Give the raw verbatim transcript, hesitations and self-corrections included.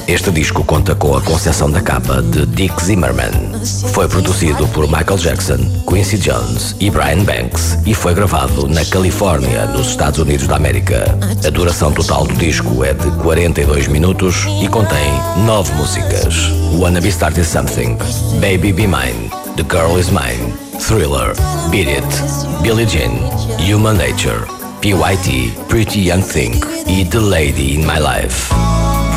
Este disco conta com a conceção da capa de Dick Zimmerman. Foi produzido por Michael Jackson, Quincy Jones e Brian Banks e foi gravado na Califórnia, nos Estados Unidos da América. A duração total do disco é de quarenta e dois minutos e contém nove músicas: Wanna Be Started Something, Baby Be Mine, The Girl Is Mine, Thriller, Beat It, Billie Jean, Human Nature, P Y T, Pretty Young Thing e The Lady in My Life.